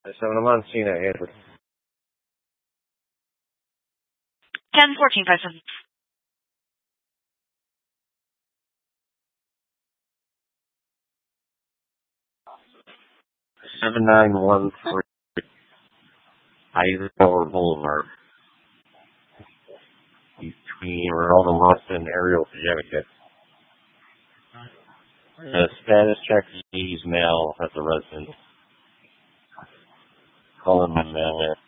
So I'm on scene at Edward. 10-14, 5 seconds. 7913 Eisenhower Boulevard. Between Ronald and Austin and Ariel Certificate. The status check needs mail at the residence. Call in my mail there.